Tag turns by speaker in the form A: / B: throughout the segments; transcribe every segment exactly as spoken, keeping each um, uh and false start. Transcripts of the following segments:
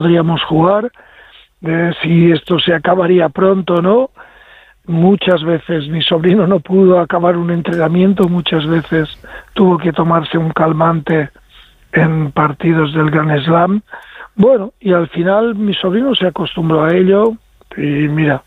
A: podríamos jugar, de si esto se acabaría pronto o no. Muchas veces mi sobrino no pudo acabar un entrenamiento, muchas veces tuvo que tomarse un calmante en partidos del Grand Slam. Bueno, y al final mi sobrino se acostumbró a ello y mira,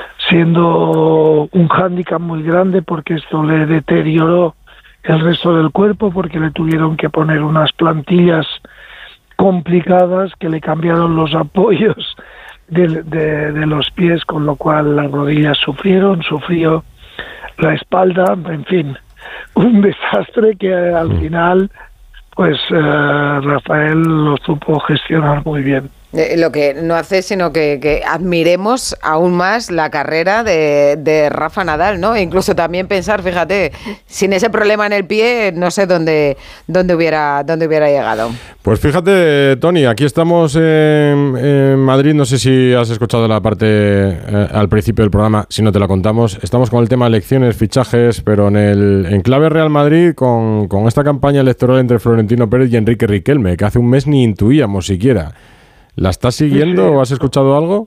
A: siendo un hándicap muy grande porque esto le deterioró el resto del cuerpo, porque le tuvieron que poner unas plantillas complicadas que le cambiaron los apoyos de, de, de los pies, con lo cual las rodillas sufrieron, sufrió la espalda, en fin, un desastre que al final pues eh, Rafael lo supo gestionar muy bien.
B: Eh, lo que no hace sino que, que admiremos aún más la carrera de, de Rafa Nadal, ¿no? E incluso también pensar, fíjate, sin ese problema en el pie, no sé dónde, dónde, hubiera, dónde hubiera llegado.
C: Pues fíjate, Tony, aquí estamos en, en Madrid, no sé si has escuchado la parte eh, al principio del programa, si no te la contamos. Estamos con el tema elecciones, fichajes, pero en el en clave Real Madrid con, con esta campaña electoral entre Florentino Pérez y Enrique Riquelme, que hace un mes ni intuíamos siquiera. ¿La estás siguiendo sí, sí. o has escuchado algo?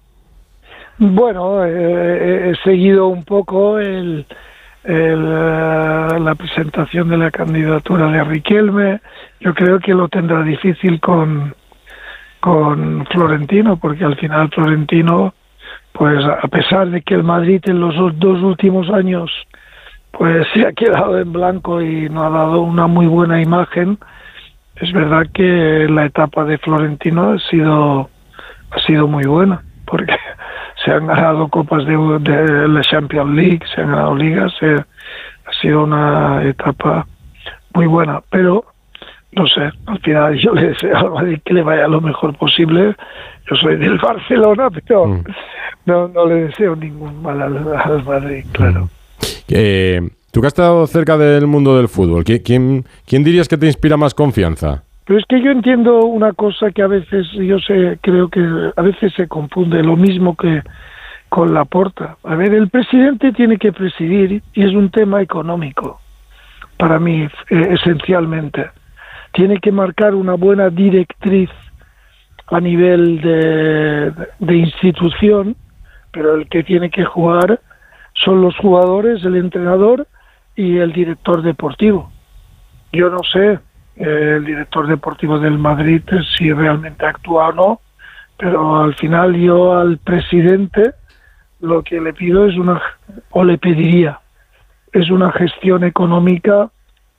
A: Bueno, eh, he seguido un poco el, el, uh, la presentación de la candidatura de Riquelme. Yo creo que lo tendrá difícil con, con Florentino, porque al final Florentino, pues a pesar de que el Madrid en los dos últimos años pues se ha quedado en blanco y no ha dado una muy buena imagen, es verdad que la etapa de Florentino ha sido ha sido muy buena, porque se han ganado copas de, de la Champions League, se han ganado ligas, se, ha sido una etapa muy buena, pero no sé, al final yo le deseo al Madrid que le vaya lo mejor posible. Yo soy del Barcelona, pero mm. no, no le deseo ningún mal al, al Madrid, claro.
C: Mm. Eh... Tú que has estado cerca del mundo del fútbol, ¿quién, quién dirías que te inspira más confianza?
A: Pero es que yo entiendo una cosa que a veces, yo sé, creo que a veces se confunde, lo mismo que con Laporta. A ver, el presidente tiene que presidir y es un tema económico, para mí, eh, esencialmente. Tiene que marcar una buena directriz a nivel de, de institución, pero el que tiene que jugar son los jugadores, el entrenador y el director deportivo. Yo no sé eh, el director deportivo del Madrid si realmente actúa o no, pero al final yo al presidente lo que le pido es una, o le pediría, es una gestión económica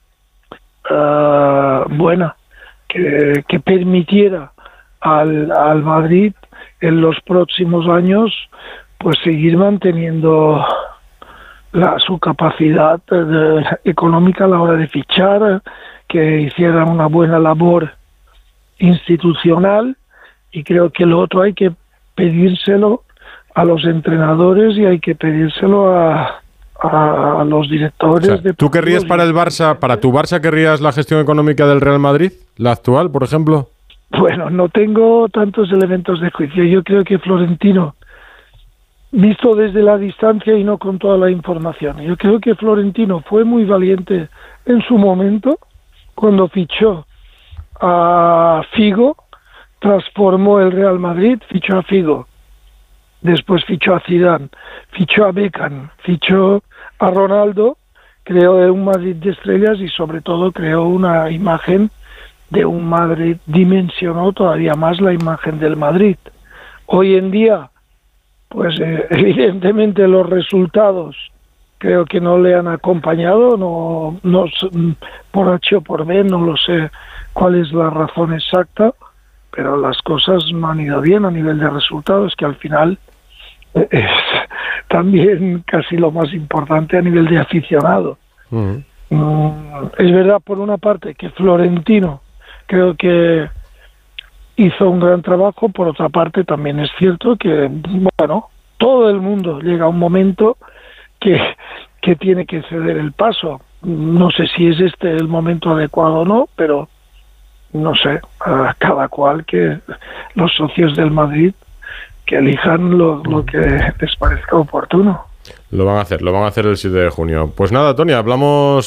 A: uh, buena, que, que permitiera al, al Madrid en los próximos años pues seguir manteniendo La, su capacidad de, económica a la hora de fichar, que hicieran una buena labor institucional, y creo que lo otro hay que pedírselo a los entrenadores y hay que pedírselo a, a, a los directores.
C: O sea, ¿tú querrías para el Barça, para tu Barça querrías la gestión económica del Real Madrid, la actual, por ejemplo?
A: Bueno, no tengo tantos elementos de juicio. Yo creo que Florentino, visto desde la distancia y no con toda la información, yo creo que Florentino fue muy valiente en su momento cuando fichó a Figo, transformó el Real Madrid, fichó a Figo, después fichó a Zidane, fichó a Beckham, fichó a Ronaldo, creó un Madrid de estrellas y sobre todo creó una imagen de un Madrid, dimensionó todavía más la imagen del Madrid. Hoy en día, pues eh, evidentemente los resultados creo que no le han acompañado, no, no por H o por B, no lo sé cuál es la razón exacta, pero las cosas no han ido bien a nivel de resultados, que al final eh, es también casi lo más importante a nivel de aficionado. Uh-huh. Mm, es verdad, por una parte, que Florentino creo que hizo un gran trabajo, por otra parte también es cierto que, bueno, todo el mundo llega a un momento que, que tiene que ceder el paso. No sé si es este el momento adecuado o no, pero no sé, a cada cual, que los socios del Madrid que elijan lo, lo que les parezca oportuno.
C: Lo van a hacer, lo van a hacer el siete de junio. Pues nada, Tony, hablamos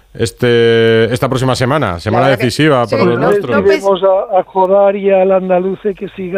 C: este esta próxima semana, semana decisiva
B: que,
C: para
B: sí,
C: los
B: no,
C: nuestros.
B: no,
A: Vemos a, a Jodar y al Andaluce que siga